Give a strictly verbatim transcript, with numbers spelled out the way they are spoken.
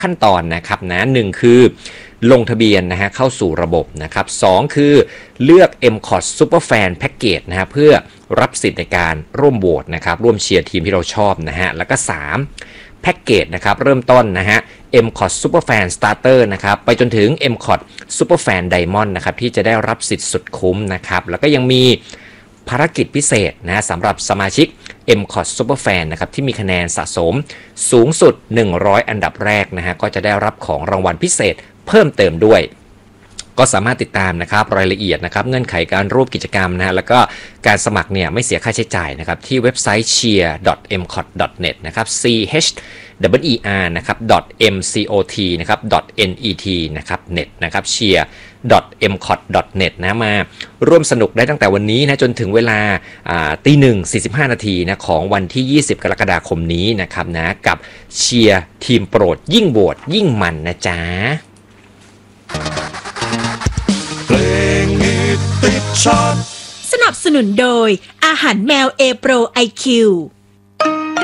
ขั้นตอนนะครับนะหนึ่งคือลงทะเบียนนะฮะเข้าสู่ระบบนะครับสองคือเลือก เอ็ม คอท Superfan Package นะฮะเพื่อรับสิทธิ์ในการร่วมโหวตนะครับร่วมเชียร์ทีมที่เราชอบนะฮะแล้วก็สามแพ็กเกจนะครับเริ่มต้นนะฮะ เอ็ม คอท Superfan Starter นะครับไปจนถึง เอ็ม คอท Superfan Diamond นะครับที่จะได้รับสิทธิ์สุดคุ้มนะครับแล้วก็ยังมีภารกิจพิเศษนะสำหรับสมาชิก เอ็ม คอท Superfan นะครับที่มีคะแนนสะสมสูงสุดหนึ่งร้อยอันดับแรกนะฮะก็จะได้รับของรางวัลพิเศษเพิ่มเติมด้วยก็สามารถติดตามนะครับรายละเอียดนะครับเงื่อนไขการร่วมกิจกรรมนะฮะแล้วก็การสมัครเนี่ยไม่เสียค่าใช้จ่ายนะครับที่เว็บไซต์ เชียร์ ดอท เอ็ม คอท ดอท เน็ต นะครับ c h w e r นะครับ .mcot นะครับ .net นะครับ net นะครับ เชียร์ ดอท เอ็ม คอท ดอท เน็ต นะมาร่วมสนุกได้ตั้งแต่วันนี้นะจนถึงเวลาตีหนึ่งสี่สิบห้านาทีนะของวันที่ยี่สิบกรกฎาคมนี้นะครับนะกับเชียร์ทีมโปรดยิ่งโหวตยิ่งมันนะจ๊ะเพลงฮิตติดชาร์ตสนับสนุนโดยอาหารแมวเอโปรไอคิว